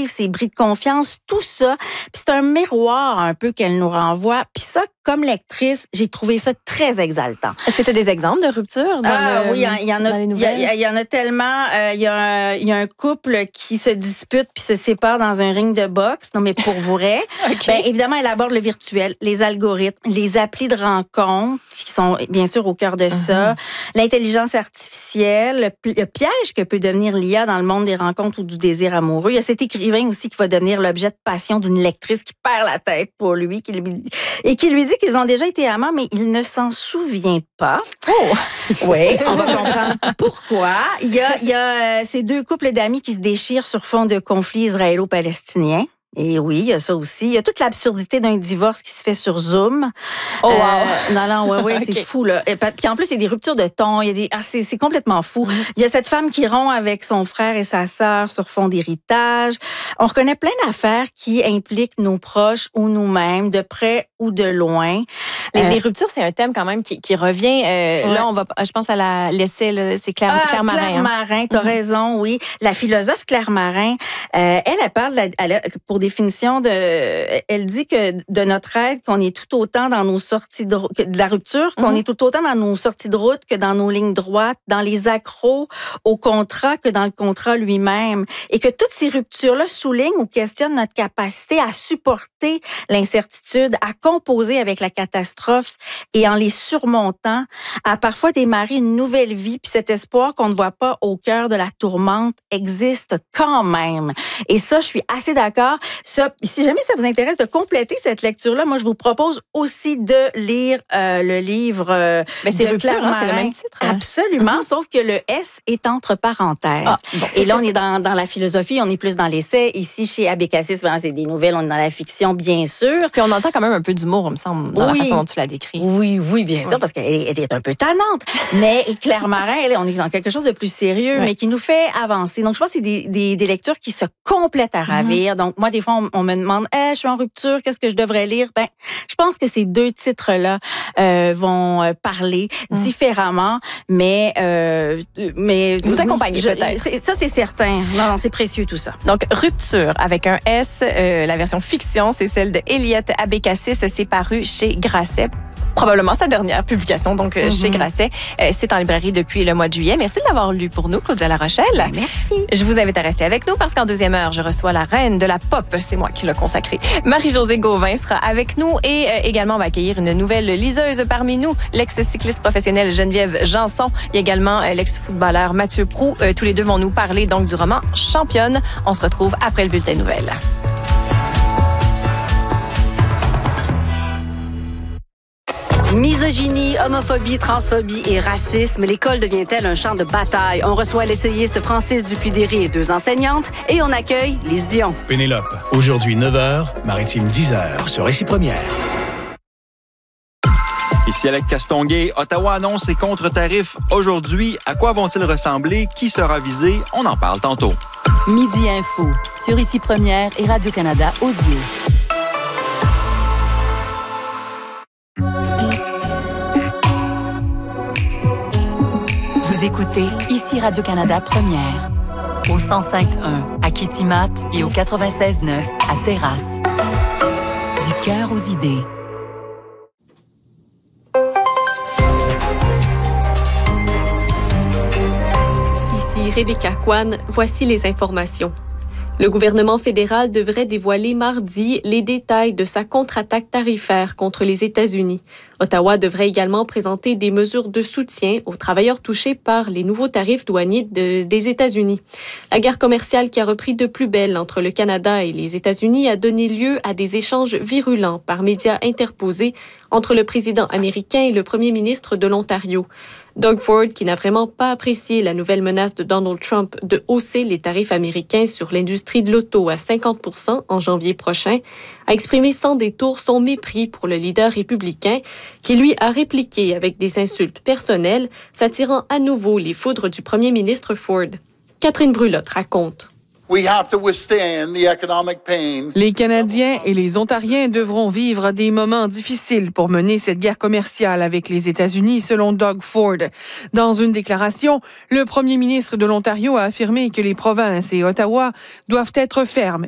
livres, ses bris de confiance, tout ça. Puis c'est un miroir un peu qu'elle nous renvoie. Puis ça, comme lectrice, j'ai trouvé ça très exaltant. Est-ce que tu as des exemples de rupture oui, il y en a. dans les nouvelles? Il y en a tellement. Il y a un couple qui se dispute puis se sépare dans un ring de boxe. Non, mais pour vrai. Okay. Évidemment, elle aborde le virtuel, les algorithmes, les applis de rencontre qui sont bien sûr au cœur de ça, l'intelligence artificielle, le piège que peut devenir l'IA dans le monde des rencontres ou du désir amoureux. Il y a cet écrivain aussi qui va devenir l'objet de passion d'une lectrice qui perd la tête pour lui, qui lui dit qu'ils ont déjà été amants, mais il ne s'en souvient pas. Oh! Oui, on va comprendre pourquoi. Il y a ces deux couples d'amis qui se déchirent sur fond de conflits israélo-palestiniens. Et oui, il y a ça aussi. Il y a toute l'absurdité d'un divorce qui se fait sur Zoom. Oh, wow! Non, okay. C'est fou, là. Et puis en plus, il y a des ruptures de ton. C'est complètement fou. Il y a cette femme qui rompt avec son frère et sa sœur sur fond d'héritage. On reconnaît plein d'affaires qui impliquent nos proches ou nous-mêmes, de près ou de loin. Les ruptures, c'est un thème quand même qui revient. Là, je pense à l'essai, c'est Claire Marin. Claire Marin, t'as raison, oui. La philosophe Claire Marin, elle parle, pour définition, elle dit que de notre aide, qu'on est tout autant dans nos sorties de la rupture, qu'on est tout autant dans nos sorties de route que dans nos lignes droites, dans les accros au contrat que dans le contrat lui-même. Et que toutes ces ruptures-là soulignent ou questionnent notre capacité à supporter l'incertitude, à composer avec la catastrophe et en les surmontant, à parfois démarrer une nouvelle vie. Puis cet espoir qu'on ne voit pas au cœur de la tourmente existe quand même. Et ça, je suis assez d'accord. Ça, si jamais ça vous intéresse de compléter cette lecture-là, moi, je vous propose aussi de lire le livre Mais c'est de rupture, Claire Marin. C'est le même titre. Absolument, sauf que le S est entre parenthèses. Et là, on est dans la philosophie, on est plus dans l'essai. Ici, chez Abécassis, c'est des nouvelles, on est dans la fiction, bien sûr. Puis on entend quand même un peu d'humour, il me semble, dans la façon dont tu l'as décrit. Oui, bien sûr, parce qu'elle est un peu tannante. Mais Claire Marin, on est dans quelque chose de plus sérieux, mais qui nous fait avancer. Donc, je pense que c'est des lectures qui se complètent à ravir. Donc, moi, des fois, on me demande, je suis en rupture, qu'est-ce que je devrais lire? Je pense que ces deux titres-là vont parler différemment, mais vous accompagnez peut-être. Ça, c'est certain. Non, c'est précieux tout ça. Donc, Rupture avec un S, la version fiction, c'est celle de Eliott Abécassis, c'est paru chez Grasset. Probablement sa dernière publication, donc chez Grasset. C'est en librairie depuis le mois de juillet. Merci de l'avoir lu pour nous, Claudia La Rochelle. Merci. Je vous invite à rester avec nous parce qu'en deuxième heure, je reçois la reine de la pop. C'est moi qui l'ai consacrée. Marie-Josée Gauvin sera avec nous et également on va accueillir une nouvelle liseuse parmi nous, l'ex-cycliste professionnelle Geneviève Janson. Il y a également l'ex-footballeur Mathieu Proulx. Tous les deux vont nous parler donc du roman Championne. On se retrouve après le bulletin nouvelles. Misogynie, homophobie, transphobie et racisme, l'école devient-elle un champ de bataille? On reçoit l'essayiste Francis Dupuy-Derry et 2 enseignantes et on accueille Lise Dion. Pénélope, aujourd'hui 9h, Maritime 10h, sur Ici Première. Ici Alec Castonguay, Ottawa annonce ses contre-tarifs aujourd'hui. À quoi vont-ils ressembler? Qui sera visé? On en parle tantôt. Midi Info, sur Ici Première et Radio-Canada Audio. Vous écoutez Ici Radio-Canada Première, au 105.1 à Kitimat et au 96.9 à Terrasse. Du cœur aux idées. Ici Rebecca Kwan, voici les informations. Le gouvernement fédéral devrait dévoiler mardi les détails de sa contre-attaque tarifaire contre les États-Unis. Ottawa devrait également présenter des mesures de soutien aux travailleurs touchés par les nouveaux tarifs douaniers des États-Unis. La guerre commerciale qui a repris de plus belle entre le Canada et les États-Unis a donné lieu à des échanges virulents par médias interposés entre le président américain et le premier ministre de l'Ontario. Doug Ford, qui n'a vraiment pas apprécié la nouvelle menace de Donald Trump de hausser les tarifs américains sur l'industrie de l'auto à 50% en janvier prochain, a exprimé sans détour son mépris pour le leader républicain, qui lui a répliqué avec des insultes personnelles, s'attirant à nouveau les foudres du premier ministre Ford. Catherine Brulotte raconte. Les Canadiens et les Ontariens devront vivre des moments difficiles pour mener cette guerre commerciale avec les États-Unis, selon Doug Ford. Dans une déclaration, le premier ministre de l'Ontario a affirmé que les provinces et Ottawa doivent être fermes